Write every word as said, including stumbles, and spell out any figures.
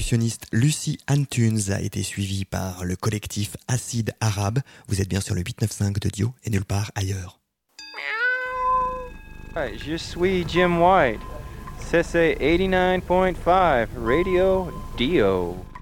percussionniste Lucy Antunes a été suivie par le collectif Acide Arabe. Vous êtes bien sur le huit neuf cinq de Dio et nulle part ailleurs. Je suis Jim White. C C eighty-nine point five Radio Dio.